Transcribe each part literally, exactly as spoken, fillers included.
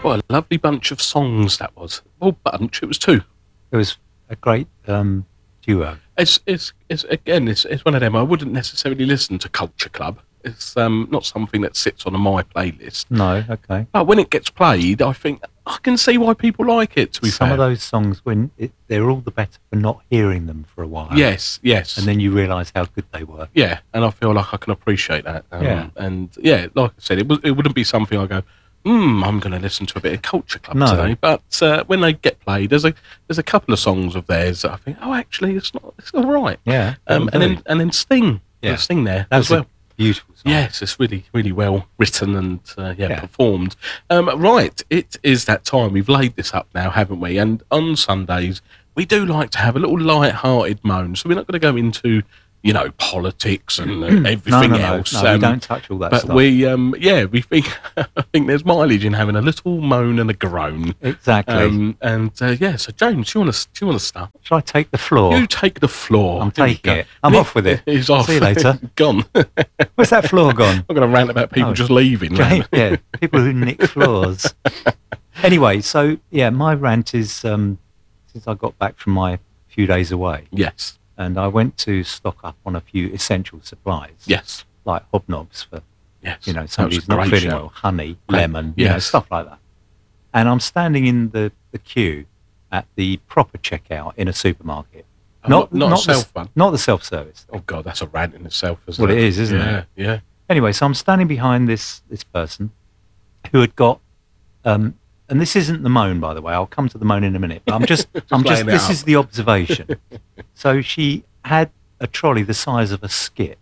What a lovely bunch of songs that was. Well, bunch, it was two. It was a great um, duo. It's, it's, it's again, it's, it's one of them. I wouldn't necessarily listen to Culture Club. It's um, not something that sits on my playlist. No, okay. But when it gets played, I think I can see why people like it, to be Some fair. of those songs, when it, they're all the better for not hearing them for a while. Yes, yes. And then you realise how good they were. Yeah, and I feel like I can appreciate that. Um, Yeah. And yeah, like I said, it, was, it wouldn't be something I go, hmm, I'm going to listen to a bit of Culture Club No. today. But uh, when they get played, there's a there's a couple of songs of theirs that I think, oh, actually, it's not, it's all right. Yeah. Um, and then and then Sting, Yeah. yeah. Sting there That as was well. a beautiful song. Yes, it's really, really well written and uh, yeah, Yeah. performed. Um, right, it is that time. We've laid this up now, haven't we? And on Sundays, we do like to have a little light-hearted moan. So we're not going to go into, you know, politics and uh, everything no, no, else. No, no, Um, we don't touch all that but stuff. we, um, yeah, we think I think there's mileage in having a little moan and a groan. Exactly. Um, and uh, yeah, so James, do you want to do you want to start? Shall I take the floor? You take the floor. I'm Here we taking go. it. I'm Nick off with it. Is off. See you later. Gone. Where's that floor gone? I'm going to rant about people Oh, just leaving. Jane, yeah, people who nick floors. Anyway, so yeah, my rant is um, since I got back from my few days away, Yes. and I went to stock up on a few essential supplies, Yes. like hobnobs for Yes. you know That somebody was who's a not great feeling shout. well, honey, Great. lemon, you know, Yes. stuff like that. And I'm standing in the, the queue at the proper checkout in a supermarket, Oh, not- not a the, self one? not the self-service. Oh God, that's a rant in itself, isn't Well, it? it is, isn't yeah, it? Yeah. Anyway, so I'm standing behind this this person who had got, um, and this isn't the moan, by the way. I'll come to the moan in a minute. But I'm just, I'm just. laying it This up. is the observation. So she had a trolley the size of a skip,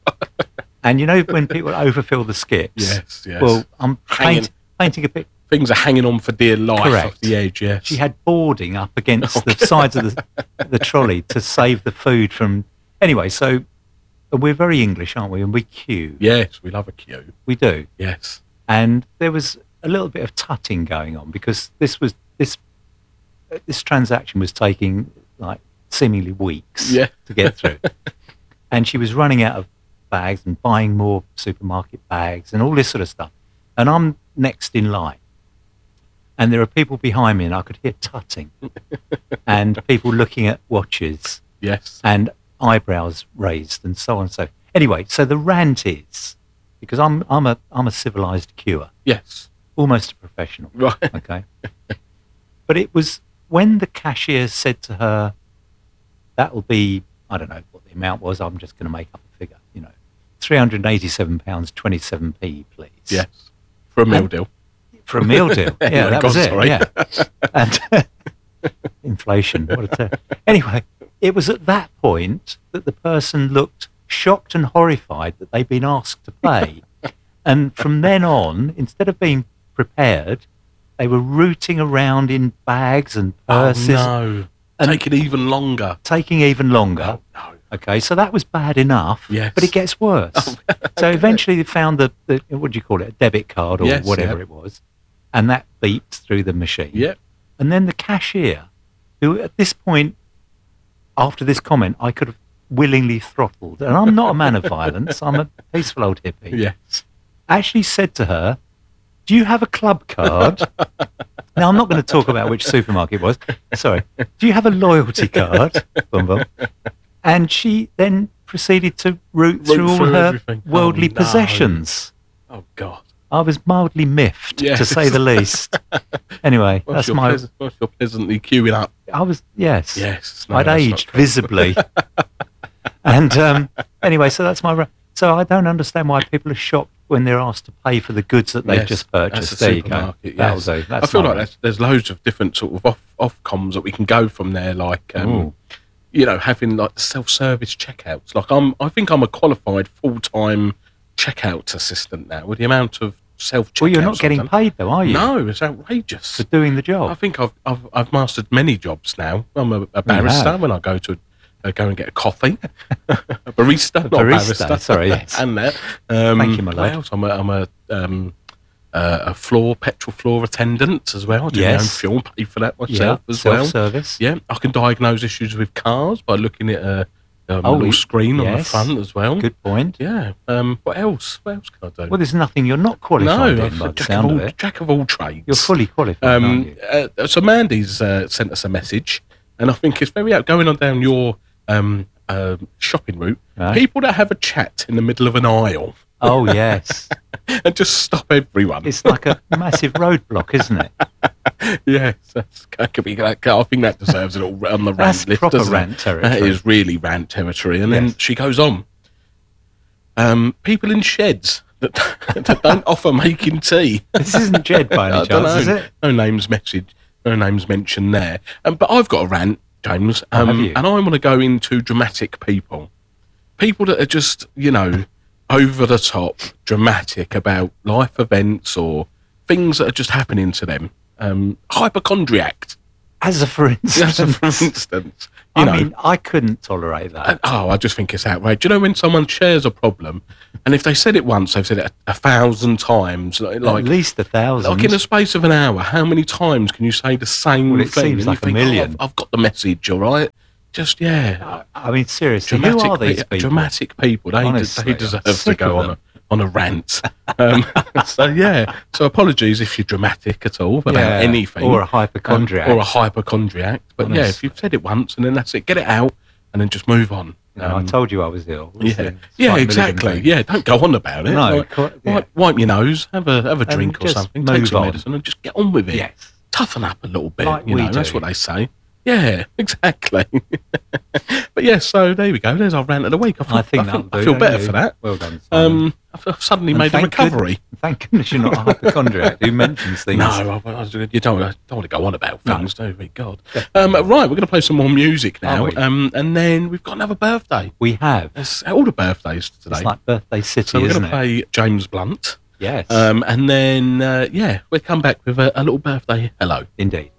and you know when people overfill the skips. Yes. Yes. Well, I'm Hanging- paint, painting a picture. Things are hanging on for dear life Correct. off the edge. Yes. She had boarding up against the Okay. sides of the the trolley to save the food from. Anyway, so we're very English, aren't we? And we queue. Yes, we love a queue. We do. Yes. And there was a little bit of tutting going on because this was this this transaction was taking like seemingly weeks Yeah. to get through, and she was running out of bags and buying more supermarket bags and all this sort of stuff. And I'm next in line, and there are people behind me, and I could hear tutting, and people looking at watches Yes. and eyebrows raised and so on and so. Anyway, so the rant is because I'm I'm a I'm a civilized queuer, Yes. almost a professional. Right. Okay. But it was when the cashier said to her, that'll be, I don't know what the amount was, I'm just going to make up a figure, you know, three hundred eighty-seven pounds twenty-seven p, please. Yes. For a meal And- deal. For a meal deal. Yeah, Anyway, that go was on, it. sorry. Yeah. And inflation. What a ter- Anyway, it was at that point that the person looked shocked and horrified that they'd been asked to pay. And from then on, instead of being prepared, they were rooting around in bags and purses, Oh, no. And- Take it even longer. taking even longer. Oh, no. Okay, so that was bad enough, Yes. but it gets worse. So eventually they found the, the, what do you call it, a debit card or Yes, whatever yeah. it was, and that beeped through the machine. Yep. And then the cashier, who at this point, after this comment, I could have willingly throttled, and I'm not a man of violence, I'm a peaceful old hippie, Yes. actually said to her, do you have a club card? Now, I'm not going to talk about which supermarket it was. Sorry. Do you have a loyalty card? Boom, boom. And she then proceeded to root, Root through all through her everything. worldly Oh, no. possessions. Oh, God. I was mildly miffed, Yes. to say the least. Anyway, What's that's your, my... pleas- what's your pleasantly queuing up? I was, yes. Yes. No, I'd that's not aged true. visibly. And um, anyway, so that's my... ra- So I don't understand why people are shocked when they're asked to pay for the goods that they've Yes, just that's purchased. a There you go. supermarket, That'll yes. do. That's I feel my like ra- there's, there's loads of different sort of off off comms that we can go from there, like um, Ooh. you know, having like the self service checkouts. Like I'm, I think I'm a qualified full time checkout assistant now with the amount of self checkouts. Well, you're not getting paid, though, are you? No, it's outrageous. For doing the I job. think I've I've, I've mastered many jobs now. I'm a, a barrister have. when I go to uh, go and get a coffee. a barista, not Barista, a barrister. sorry, yes. and that. Um, Thank you, my what lord. else? I'm a, I'm a um, uh, a floor petrol floor attendant as well. I do my own Yes. fuel, pay for that Yeah, myself as well. self-service. Yeah, I can diagnose issues with cars by looking at a Um, Oh, a little we- screen on the yes. front as well. Good point. Yeah. Um, what else? What else can I do? Well, there's nothing you're not qualified no, in I'm by a the jack of, sound all, of it. jack of all trades. You're fully qualified, aren't Um, you? uh, so Mandy's uh, sent us a message, and I think it's very out going on down your um, uh, shopping route. Right. People that have a chat in the middle of an aisle Oh, yes. and just stop everyone. It's like a massive roadblock, isn't it? Yes, that's, that could be. That, I think that deserves a little on the rant That's list. proper doesn't it? rant territory. That is really rant territory. And then Yes. she goes on. Um, people in sheds that, that don't offer making tea. This isn't Jed by I any don't chance, is know. it? No names message. No names mentioned there. Um, but I've got a rant, James, Oh, um, have you? and I want to go into dramatic people. People that are just, you know, over the top, dramatic about life events or things that are just happening to them. Um, hypochondriac, As a for instance. for instance. You I know, mean, I couldn't tolerate that. and- oh, I just think it's outrageous. You know, when someone shares a problem, and if they said it once, they've said it a, a thousand times. Like, At least a thousand. like in the space of an hour, how many times can you say the same Well, it thing? seems And you like a think, oh, million. I've, I've got the message, all right. Just yeah, I mean, seriously, dramatic, who are these pe- people? dramatic people. They, Honestly, they I'm deserve to sick go of on them. a on a rant. Um, so yeah, so apologies if you're dramatic at all about Yeah, anything, or a um, hypochondriac. or a hypochondriac. But yeah, if Honestly. you've said it once and then that's it, get it out and then just move on. You know, I Um, told you I was ill. It's yeah, a yeah, Spike exactly. Milligan thing. Yeah, don't go on about it. No, Like, co- yeah. wipe, wipe your nose, have a have a drink or just something, take move some on. medicine, and just get on with it. Yes. Toughen up a little bit. Like you we know, that's do. what they say. Yeah, exactly. But yeah, so there we go. There's our rant of the week. I feel, I think I, feel, that'll I do, feel don't better you? for that. Well done, Simon. Um, I've I've suddenly And made a thank recovery. Good, thank goodness you're not a hypochondriac who mentions things. No, I, I, you don't, I don't want to go on about things, do we? God. Um, right, we're going to play some more music Are now, we? um, and then we've got another birthday. We have. It's all the birthdays today. It's like Birthday City, so we're isn't going to it? play James Blunt, Yes, um, and then uh, yeah, we'll come back with a, a little birthday hello. indeed.